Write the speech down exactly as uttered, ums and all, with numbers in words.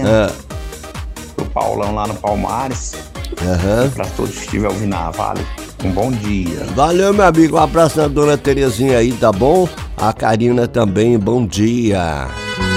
Terezinha. Ah. Pro Paulão lá no Palmares. Aham. E pra todos que estiverem ouvindo a Vale. Um bom dia. Valeu, meu amigo. Um abraço na dona Terezinha aí, tá bom? A Karina também, bom dia.